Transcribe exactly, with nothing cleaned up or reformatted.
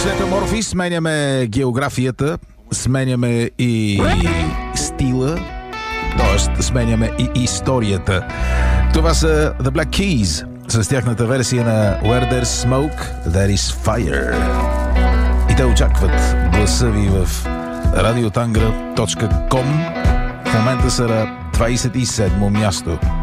метаморфи, сменяме географията, сменяме и стила, т.е. сменяме и историята. Това са The Black Keys с тяхната версия на Where There's Smoke, There is Fire. И те очакват гласа ви в радиотангра точка ком. В момента са на двадесет и седмо място.